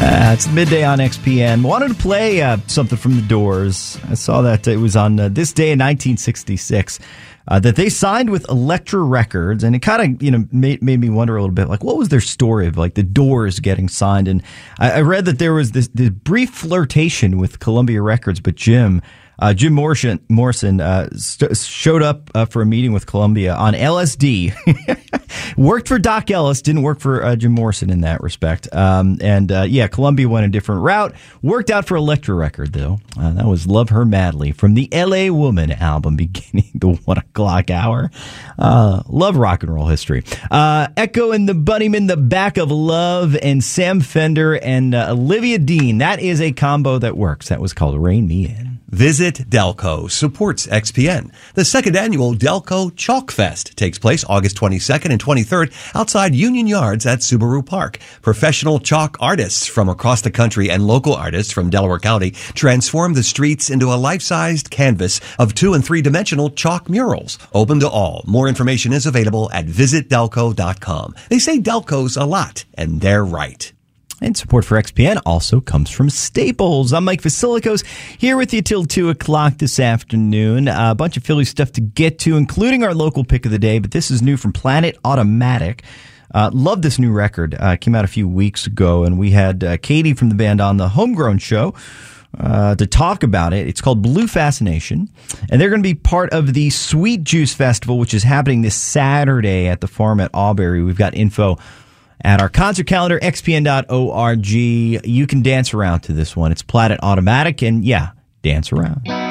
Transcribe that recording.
It's midday on XPN. Wanted to play something from The Doors. I saw that it was on this day in 1966 that they signed with Elektra Records, and it kind of made me wonder a little bit, like, what was their story of like The Doors getting signed? And I read that there was this brief flirtation with Columbia Records, but Jim Morrison showed up for a meeting with Columbia on LSD. Worked for Doc Ellis, didn't work for Jim Morrison in that respect. Columbia went a different route. Worked out for Elektra Record, though. That was Love Her Madly from the L.A. Woman album beginning the 1 o'clock hour. Love rock and roll history. Echo and the Bunnymen, The Back of Love, and Sam Fender and Olivia Dean. That is a combo that works. That was called Rain Me In. Visit Delco supports XPN. The second annual Delco Chalk Fest takes place August 22nd and 23rd outside Union Yards at Subaru Park. Professional chalk artists from across the country and local artists from Delaware County transform the streets into a life-sized canvas of 2- and 3-dimensional chalk murals. Open to all. More information is available at visitdelco.com. They say Delco's a lot, and they're right. And support for XPN also comes from Staples. I'm Mike Vasilikos, here with you till 2 o'clock this afternoon. A bunch of Philly stuff to get to, including our local pick of the day, but this is new from Planet Automatic. Love this new record. Came out a few weeks ago, and we had Katie from the band on the Homegrown show to talk about it. It's called Blue Fascination, and they're going to be part of the Sweet Juice Festival, which is happening this Saturday at the Farm at Auberry. We've got info at our concert calendar, xpn.org. You can dance around to this one. It's Planet Automatic, and yeah, dance around.